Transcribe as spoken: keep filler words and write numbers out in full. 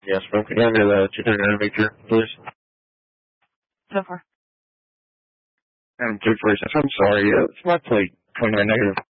Yes, ma'am. Can you have the two thirty-nine Victor, please? So far. Um, two forty-six. I'm sorry. Uh, it's my plate. twenty-nine negative.